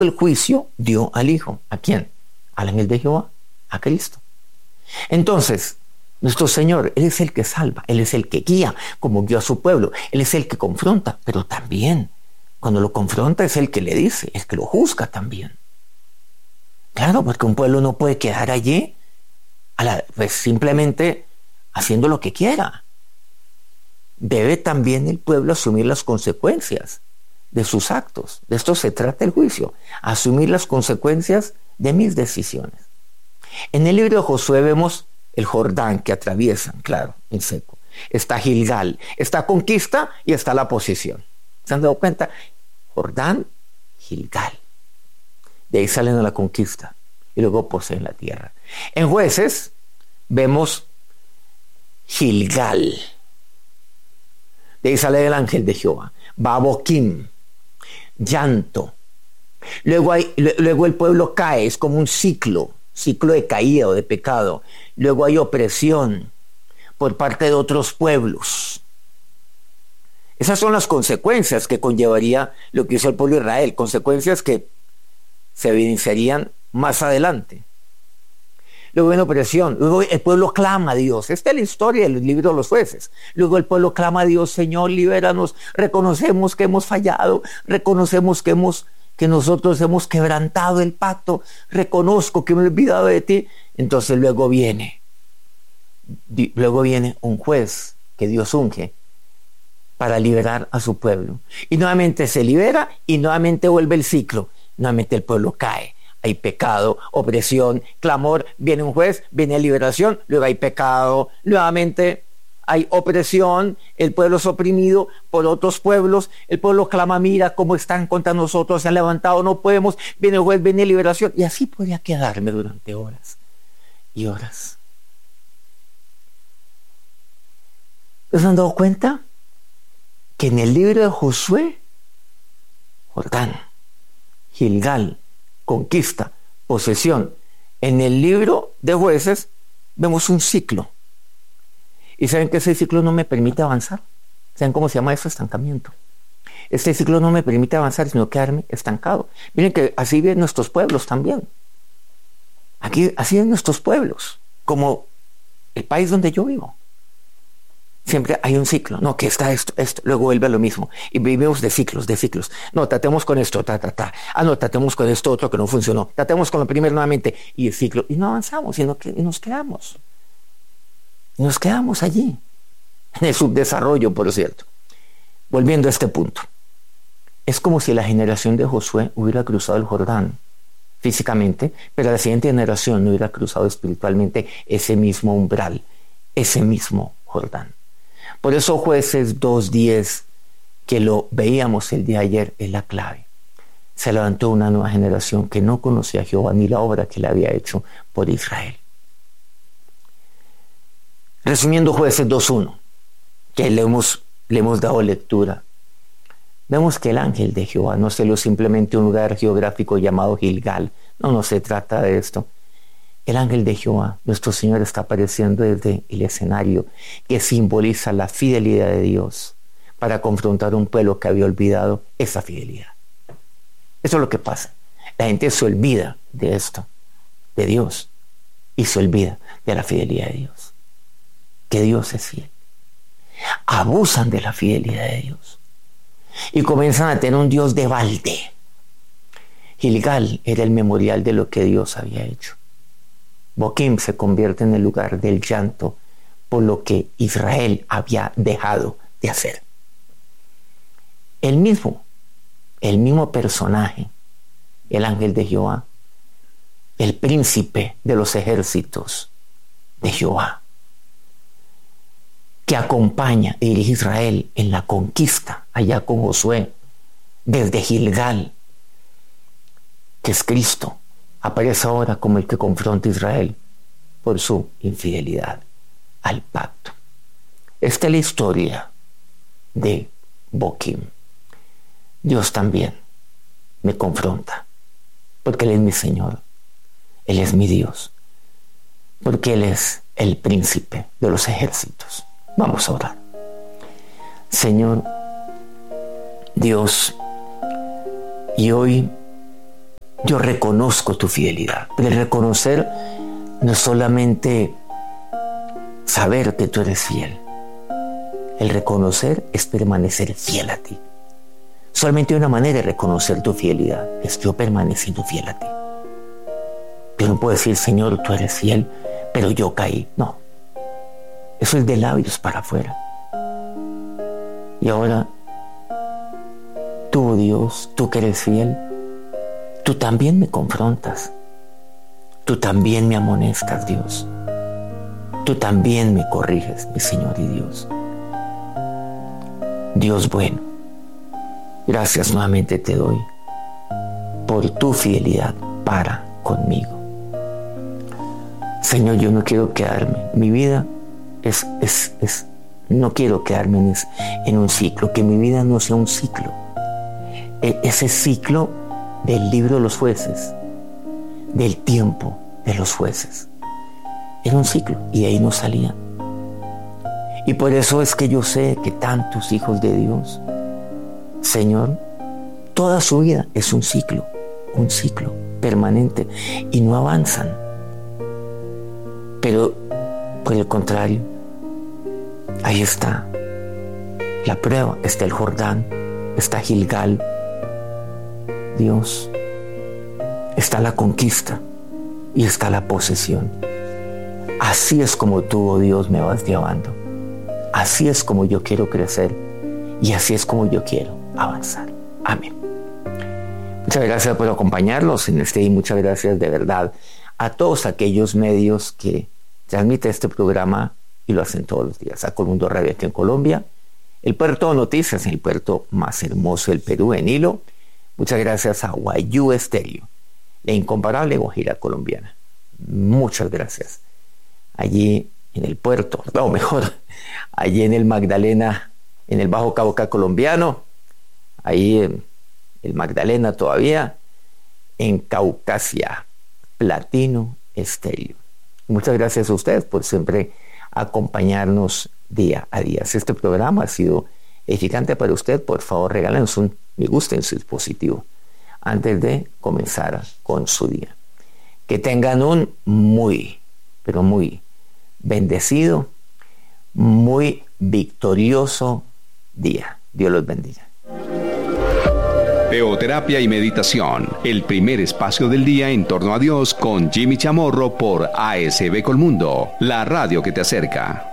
el juicio dio al Hijo. ¿A quién? Al ángel de Jehová, a Cristo. Entonces, nuestro Señor, Él es el que salva, Él es el que guía, como guió a su pueblo, Él es el que confronta, pero también, cuando lo confronta, es el que le dice, es que lo juzga también. Claro, porque un pueblo no puede quedar allí pues simplemente haciendo lo que quiera. Debe también el pueblo asumir las consecuencias de sus actos. De esto se trata el juicio, asumir las consecuencias de mis decisiones. En el libro de Josué vemos el Jordán que atraviesan, claro, en seco. Está Gilgal, está conquista y está la posesión. ¿Se han dado cuenta? Jordán, Gilgal. De ahí salen a la conquista y luego poseen la tierra. En Jueces vemos Gilgal. De ahí sale el ángel de Jehová. Va a Boquim, llanto. Luego el pueblo cae, es como un ciclo de caída o de pecado. Luego hay opresión por parte de otros pueblos. Esas son las consecuencias que conllevaría lo que hizo el pueblo de Israel, consecuencias que se evidenciarían más adelante. Luego viene opresión, luego el pueblo clama a Dios. Esta es la historia del libro de los Jueces. Luego el pueblo clama a Dios, Señor, libéranos. Reconocemos que hemos fallado, reconocemos que nosotros hemos quebrantado el pacto, reconozco que me he olvidado de ti. Entonces luego viene un juez que Dios unge para liberar a su pueblo. Y nuevamente se libera y nuevamente vuelve el ciclo. Nuevamente el pueblo cae. Hay pecado, opresión, clamor, viene un juez, viene liberación, luego hay pecado, nuevamente hay opresión, el pueblo es oprimido por otros pueblos, el pueblo clama, mira cómo están contra nosotros, se han levantado, no podemos, viene el juez, viene liberación, y así podría quedarme durante horas y horas. ¿Se han dado cuenta? Que en el libro de Josué, Jordán, Gilgal, conquista, posesión. En el libro de Jueces vemos un ciclo. ¿Y saben que ese ciclo no me permite avanzar? ¿Saben cómo se llama eso? Estancamiento. Este ciclo no me permite avanzar, sino quedarme estancado. Miren que así ven nuestros pueblos también. Aquí, así ven nuestros pueblos, como el país donde yo vivo. Siempre hay un ciclo, no, que está esto, luego vuelve a lo mismo, y vivimos de ciclos, no, tratemos con esto, no, tratemos con esto otro que no funcionó, tratemos con lo primero nuevamente, y el ciclo, y no avanzamos, sino que nos quedamos allí, en el subdesarrollo, por cierto. Volviendo a este punto, es como si la generación de Josué hubiera cruzado el Jordán físicamente, pero la siguiente generación no hubiera cruzado espiritualmente ese mismo umbral, ese mismo Jordán. Por eso Jueces 2:10, que lo veíamos el día de ayer, es la clave. Se levantó una nueva generación que no conocía a Jehová ni la obra que le había hecho por Israel. Resumiendo Jueces 2:1, que le hemos dado lectura, vemos que el ángel de Jehová no se lo simplemente un lugar geográfico llamado Gilgal. No se trata de esto. El ángel de Jehová, nuestro Señor, está apareciendo desde el escenario que simboliza la fidelidad de Dios para confrontar a un pueblo que había olvidado esa fidelidad. Eso es lo que pasa. La gente se olvida de esto, de Dios, y se olvida de la fidelidad de Dios. Que Dios es fiel. Abusan de la fidelidad de Dios y comienzan a tener un Dios de balde. Gilgal era el memorial de lo que Dios había hecho. Boquim se convierte en el lugar del llanto por lo que Israel había dejado de hacer. El mismo personaje, el ángel de Jehová, el príncipe de los ejércitos de Jehová, que acompaña y dirige a Israel en la conquista allá con Josué desde Gilgal, que es Cristo, aparece ahora como el que confronta a Israel por su infidelidad al pacto. Esta es la historia de Boquim. Dios también me confronta, porque Él es mi Señor, Él es mi Dios, porque Él es el príncipe de los ejércitos. Vamos a orar. Señor Dios, y hoy yo reconozco tu fidelidad. Pero el reconocer no es solamente saber que tú eres fiel. El reconocer es permanecer fiel a ti. Solamente hay una manera de reconocer tu fidelidad, es yo permaneciendo fiel a ti. Yo no puedo decir, Señor, tú eres fiel, pero yo caí. No, eso es de labios para afuera. Y ahora, tú, Dios, tú que eres fiel, tú también me confrontas. Tú también me amonestas, Dios. Tú también me corriges, mi Señor y Dios. Dios bueno, gracias nuevamente te doy por tu fidelidad para conmigo. Señor, yo no quiero quedarme. Mi vida no quiero quedarme en un ciclo. Que mi vida no sea un ciclo. Ese ciclo del libro de los jueces, del tiempo de los jueces. Era un ciclo y de ahí no salía. Y por eso es que yo sé que tantos hijos de Dios, Señor, toda su vida es un ciclo permanente y no avanzan. Pero por el contrario, ahí está la prueba, está el Jordán, está Gilgal, Dios, está la conquista y está la posesión. Así es como tú, oh Dios, me vas llevando. Así es como yo quiero crecer y así es como yo quiero avanzar. Amén. Muchas gracias por acompañarnos en y muchas gracias de verdad a todos aquellos medios que transmiten este programa y lo hacen todos los días. A Colmundo Radio aquí en Colombia, el Puerto de Noticias, el puerto más hermoso del Perú, en Hilo. Muchas gracias a Guayú Estéreo, la incomparable guajira colombiana. Muchas gracias. Allí en el puerto, o mejor, allí en el Magdalena, en el Bajo Cauca colombiano, ahí en el Magdalena todavía, en Caucasia, Platino Estéreo. Muchas gracias a ustedes por siempre acompañarnos día a día. Si este programa ha sido edificante para usted, por favor regálenos un me gusta en su dispositivo antes de comenzar con su día. Que tengan un muy, pero muy bendecido, muy victorioso día. Dios los bendiga. Teoterapia y meditación, el primer espacio del día en torno a Dios con Jimmy Chamorro por ASB Colmundo, la radio que te acerca.